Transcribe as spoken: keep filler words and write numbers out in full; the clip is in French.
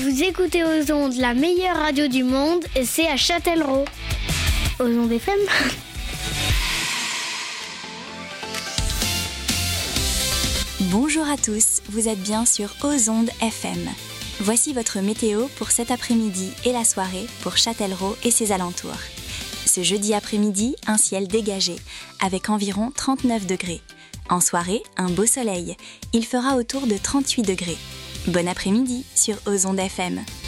Vous écoutez aux ondes la meilleure radio du monde et c'est à Châtellerault. Aux ondes F M. Bonjour à tous, vous êtes bien sur Aux ondes F M. Voici votre météo pour cet après-midi et la soirée pour Châtellerault et ses alentours. Ce jeudi après-midi, un ciel dégagé, avec environ trente-neuf degrés. En soirée, un beau soleil. Il fera autour de trente-huit degrés. Bon après-midi sur Aux ondes F M.